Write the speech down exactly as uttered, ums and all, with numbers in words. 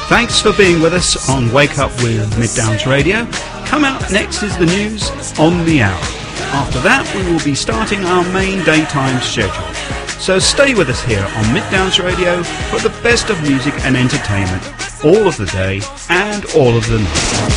Thanks for being with us on Wake Up with Mid Downs Radio. Come out next is the news on the hour. After that, we will be starting our main daytime schedule. So stay with us here on Mid Downs Radio for the best of music and entertainment, all of the day and all of the night.